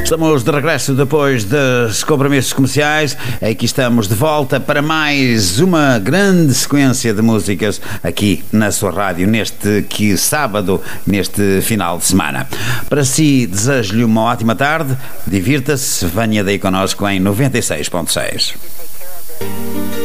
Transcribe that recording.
Estamos de regresso depois dos compromissos comerciais. Aqui estamos de volta para mais uma grande sequência de músicas aqui na sua rádio neste sábado, neste final de semana. Para si, desejo-lhe uma ótima tarde, divirta-se, venha daí connosco em 96.6.